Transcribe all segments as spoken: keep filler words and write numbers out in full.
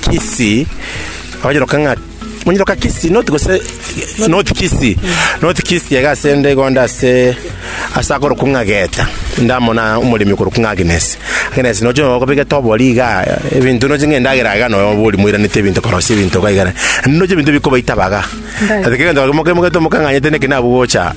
Kisii abajero kanga Munyo ka Kisii not go se not Kisii not Kisii yaga sende gonda se asakoro kungageta ndamona umulimi kuru kungaginesi Agnes no jo ko bige tobo liga ibintu no jingenda giraga no buli muiranite ibintu korosi ibintu kaigana no je bintu biko baitabaga atike ndo mo kemo to mukanganye tene kina bugocha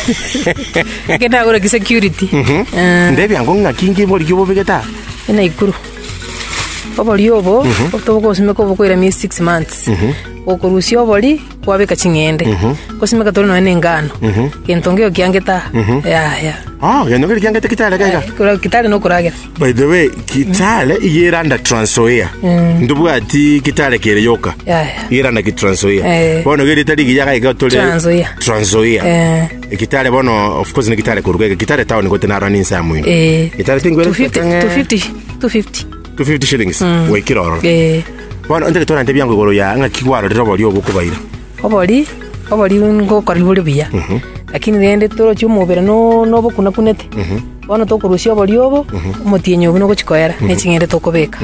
kena gora ki security ndebi ango ngakingi boli kyo bigeta ina ikuru oboli obo to ko sime ko bokoira mi six months okurusio oboli kwabeka chingende ko sime ka tolo no ngano kentongeo kiangeta ya ya ah yano kiri kiangeta kitale kaiga kura kitale no kurage by the way kitale yiranda Transoia ndubu ati kitale kere yoka yiranda ki Transoia bono giri tali giyaga iga tole Transoia Transoia kitale bono of course ni kitale kuruge kitale town ko tenara ni samu kitale tingwele two fifty two fifty two fifty shillings we kiroro eh bono ndeke tona ndebyango igoro ya nga kiwaro rero boli obukubaira oboli oboli ngo karibuli biya lakini rende toro chumubera no no bokuna kunete bono to kurusio oboli obo mutienyo bino gochikoera ne chingende to kobeka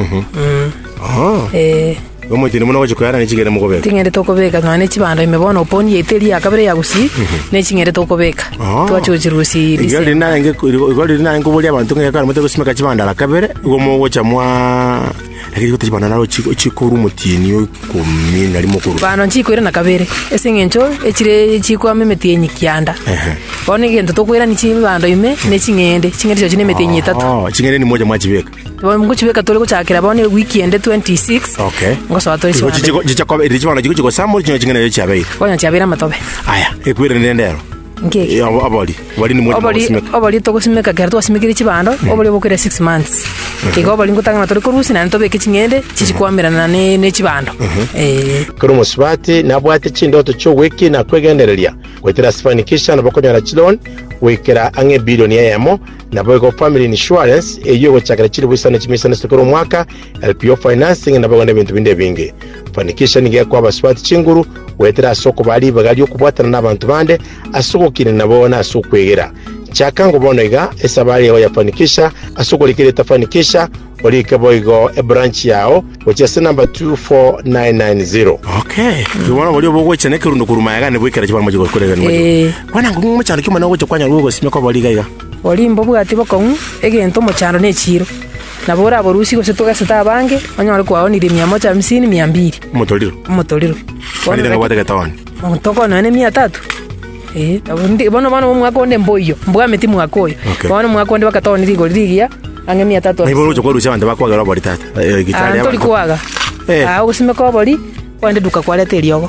ah eh omo tine muno gochikoera ne chingende mukobeka chingende to kobeka no ne chibando imebono oponi yeteli yakabere yagusi ne chingende to kobeka twachochirusi igari nange igari nange kubuli abantu ngeka mute gusimeka chibanda la kabere gomo gocha mwa lakini kote chibanda nalo chiko chikuru mutienyo komina ali mukuru bano chikoera na kabere esengencho echire chiko amemetienyi kianda bone gento to kwera ni chibando ime ne chingende chingende chochine metenyi itatu ah chingende ni moja mwachibeka bone nguchibeka tole kuchakira bone weekend twenty-six okay ngoso atoli chiko chiko chiko chiko chiko chiko samo chiko chingende chabera bone chabera matobe aya ekwira ndendero ngeke ya abali wali ni moja mwasimeka abali to kusimeka kerto asimikiri chibando obali bokera six months kigo bali ngutanga matore kurusi na ntobe kichingende chichikwamirana ne ne chibando eh kero musbati nabwate chindoto cyo wiki na kwegendereria kwetera sifanikisha na bakonyara chilon wekera ange bilioni yamo na bogo family insurance eyo gochakira chiri busana chimisana sokoro mwaka L P O financing na bagonde bintu binde bingi fanikisha nige kwa baswati chinguru wetera soko bali bagali okubwatana nabantu bande asoko kine nabona asokwegera chakango bonoiga esabali ya fanikisha asoko likire tafanikisha olike boigo e branch yao which is number two four nine nine zero okay yobona boli obo gocha nekirundo kuruma yaga ne bwikira chibana mojigo kurega ni mojigo bwana ngumu cyane kimana gocha kwanya rugo simeko boli gaiga oli mbobu ati bokon egento mo cyaro ne chiro nabora aborusi go setuga seta bange onyore kwa oni mia moja hamsini mia mbili motoliro motoliro wani denga wataka tawani mtoko na mia tatu eh abundi bono bono mwako onde mboyo mbwa meti mwako yo bono mwako onde bakatoni ligo ligia ange mia tatu ni bono chokoro chanda bakwaga ro boli tata gitali ya tolikuaga eh ah usimeko boli kwande duka kwale teliogo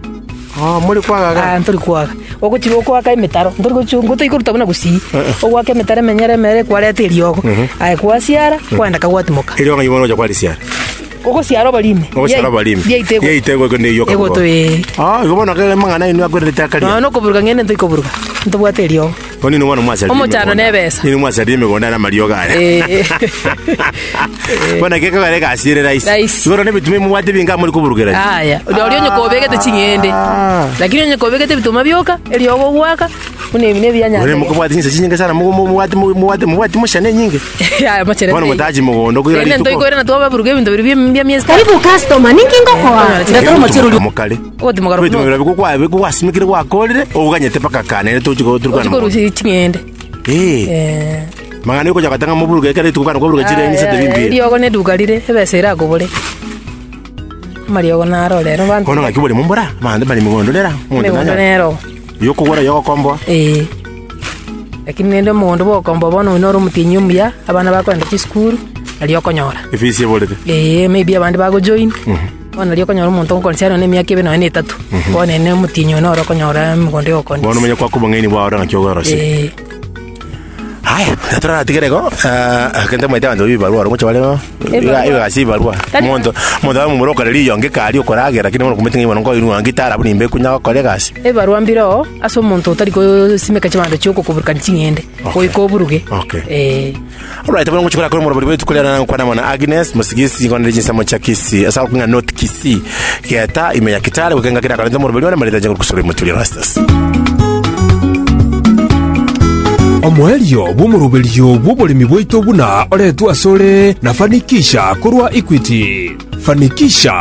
ah muri kwaga ah tolikuaga oko chibo kwa kai metaro ndoriko chungu to ikuruta buna gusi ogwa ke metare menyere mere kwale teliogo ai kwa siara kwanda kagwati moka ilo nga yibono kwali siara oko siara balime oko siara balime ye itego ko ne yoka ego to eh ah yibono ke mangana inu akwere takali no no koburuga ngene ntiko buruga ntobwa teliogo Oni no mwana mwasa. Omo chano nebesa. Ni mwasa dime gonda na marioga. Eh. Bona keka kare ka asire rice. Yoro ne bitume muwate binga muri kuburugera. Aya. Uri ori onye kobegete chingende. Lakini onye kobegete bituma byoka eri ogo gwaka. Une bine byanya. Uri mukubwate nyinse chinyinga sana mu muwate muwate muwate mushane nyinge. Aya machere. Bona mutaji mugondo kuira rito. Ndo ikore na tuwa baburuge bintu biri bya miezi. Karibu customer ninkingo kwa. Ndatoro mochiro mukale. Odi mugaro. Bitu bira bikukwa bikukwa simikire kwa kolire obuganyete paka kana ne tuchiko turukana. Chingende eh mangana yuko jakatanga muburuga kale tukana kuburuga chire ni sete bimbi eri ogo ne dukalire ebesera gobole mari ogo naro lero bantu kono ngakibole mumbora mande bali mugondolera muntu nero yoko gora yoko kombo eh lakini nende mundo bo kombo bono inoro mutinyumya abana bakwenda ki school ali okonyora ifisi bolete eh maybe abandi bago join bona ali okonyora umuntu nkonsiano ne myaka ibino ne tatu bona ne mutinyo noro okonyora mugondo okondi bona menya kwa kubangeni bwa ora ngakyo eh Haya, nataka tigerego eh kende mwete bantu bibarua ngo chabale iga iga si barua mondo mondo mumuroka riri yonge kali okoragera lakini mono kumetinga ibano ngo inu angitara buni mbe kunya kolegasi e barua mbiro aso muntu utari ko simeka chimando cyoko kuburukana chingende ko ikoburuge okay eh alright bano ngochukura ko muro bari tukulera na kwa na Agnes musigisi ngone jinsa mo chakisi asa kunga not kisi kiata imeya kitale kukenga kira kalenda muro bari wana malita jangu kusuri mutuli rastas Omwelio bumurubelio bw'obulimi bwaitu buna oletwa sole na fanikisha kurwa Equity. Fanikisha